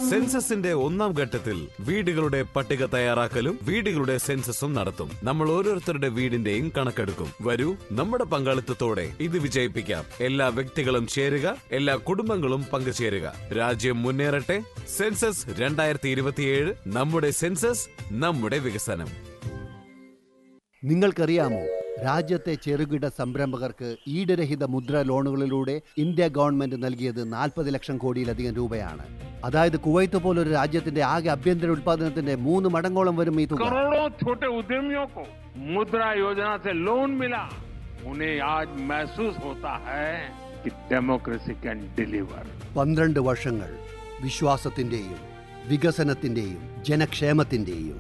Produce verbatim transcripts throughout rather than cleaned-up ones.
സെൻസസിന്റെ ഒന്നാം ഘട്ടത്തിൽ വീടുകളുടെ പട്ടിക തയ്യാറാക്കലും വീടുകളുടെ സെൻസസും നടത്തും. നമ്മൾ ഓരോരുത്തരുടെ വീടിന്റെയും കണക്കെടുക്കും. വരൂ, നമ്മുടെ പങ്കാളിത്തത്തോടെ ഇത് വിജയിപ്പിക്കാം. എല്ലാ വ്യക്തികളും ചേരുക, എല്ലാ കുടുംബങ്ങളും പങ്കുചേരുക. രാജ്യം മുന്നേറട്ടെ. സെൻസസ് രണ്ടായിരത്തി ഇരുപത്തിയേഴ്. നമ്മുടെ സെൻസസ്, നമ്മുടെ വികസനം. നിങ്ങൾക്കറിയാമോ, രാജ്യത്തെ ചെറുകിട സംരംഭകർക്ക് ഈടുരഹിത മുദ്ര ലോണുകളിലൂടെ ഇന്ത്യ ഗവൺമെന്റ് നൽകിയത് നാൽപ്പത് ലക്ഷം കോടിയിലധികം രൂപയാണ്. അതായത് കുവൈത്ത് പോലൊരു രാജ്യത്തിന്റെ ആകെ ആഭ്യന്തര ഉത്പാദനത്തിന്റെ മൂന്ന് മടങ്ങോളം വരും ഈ തുക. छोटे उद्यमियों को मुद्रा योजना से लोन मिला. उन्हें आज महसूस होता है कि डेमोक्रेसी कैन डिलीवर. പന്ത്രണ്ട് വർഷങ്ങൾ വിശ്വാസത്തിന്റെയും വികസനത്തിന്റെയും ജനക്ഷേമത്തിന്റെയും.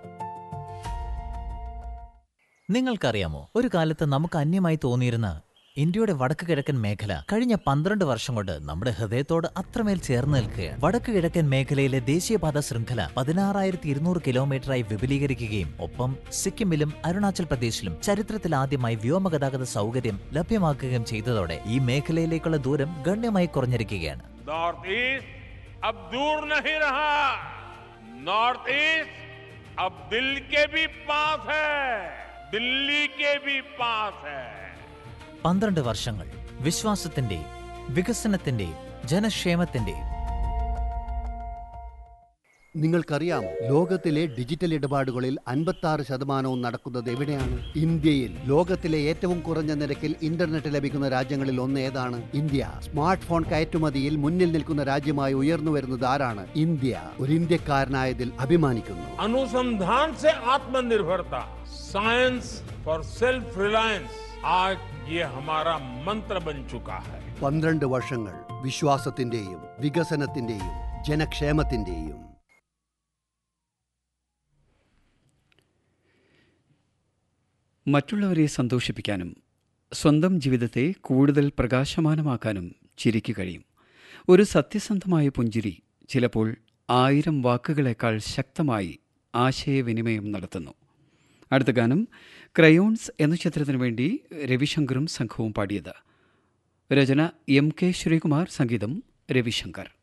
നിങ്ങൾക്കറിയാമോ, ഒരു കാലത്ത് നമുക്ക് അന്യമായി തോന്നിയിരുന്ന ഇന്ത്യയുടെ വടക്ക് കിഴക്കൻ മേഖല കഴിഞ്ഞ പന്ത്രണ്ട് വർഷം കൊണ്ട് നമ്മുടെ ഹൃദയത്തോട് അത്രമേൽ ചേർന്ന് നിൽക്കുകയാണ്. വടക്ക് കിഴക്കൻ മേഖലയിലെ ദേശീയപാത ശൃംഖല പതിനാറായിരത്തി ഇരുന്നൂറ് കിലോമീറ്ററായി വിപുലീകരിക്കുകയും ഒപ്പം സിക്കിമിലും അരുണാചൽ പ്രദേശിലും ചരിത്രത്തിലാദ്യമായി വ്യോമഗതാഗത സൗകര്യം ലഭ്യമാക്കുകയും ചെയ്തതോടെ ഈ മേഖലയിലേക്കുള്ള ദൂരം ഗണ്യമായി കുറഞ്ഞിരിക്കുകയാണ്. नॉर्थ ईस्ट अब दूर नहीं रहा. नॉर्थ ईस्ट अब दिल के भी पास है, दिल्ली के भी पास है. പന്ത്രണ്ട് വർഷങ്ങൾ വിശ്വാസത്തിന്റെയും വികസനത്തിന്റെയും ജനക്ഷേമത്തിന്റെയും. നിങ്ങൾക്കറിയാമോ, ലോകത്തിലെ ഡിജിറ്റൽ ഇടപാടുകളിൽ അൻപത്തി ആറ് ശതമാനവും നടക്കുന്നത് എവിടെയാണ്? ഇന്ത്യയിൽ. ലോകത്തിലെ ഏറ്റവും കുറഞ്ഞ നിരക്കിൽ ഇന്റർനെറ്റ് ലഭിക്കുന്ന രാജ്യങ്ങളിൽ ഒന്ന് ഏതാണ്? ഇന്ത്യ. സ്മാർട്ട് ഫോൺ കയറ്റുമതിയിൽ മുന്നിൽ നിൽക്കുന്ന രാജ്യമായി ഉയർന്നു വരുന്നത് ആരാണ്? ഇന്ത്യ. ഒരു ഇന്ത്യക്കാരനായതിൽ അഭിമാനിക്കുന്നു. अनुसंधान से आत्मनिर्भरता, साइंस फॉर सेल्फ रिलायंस, आज ये हमारा मंत्र बन चुका है. പന്ത്രണ്ട് വർഷങ്ങൾ വിശ്വാസത്തിന്റെയും വികസനത്തിന്റെയും ജനക്ഷേമത്തിന്റെയും. മറ്റുള്ളവരെ സന്തോഷിപ്പിക്കാനും സ്വന്തം ജീവിതത്തെ കൂടുതൽ പ്രകാശമാനമാക്കാനും ചിരിക്ക് കഴിയും. ഒരു സത്യസന്ധമായ പുഞ്ചിരി ചിലപ്പോൾ ആയിരം വാക്കുകളേക്കാൾ ശക്തമായി ആശയവിനിമയം നടത്തുന്നു. അടുത്ത ഗാനം ക്രയോൺസ് എന്ന ചിത്രത്തിനു വേണ്ടി രവിശങ്കറും സംഘവും പാടിയത്. രചന എം കെ ശ്രീകുമാർ, സംഗീതം രവിശങ്കർ.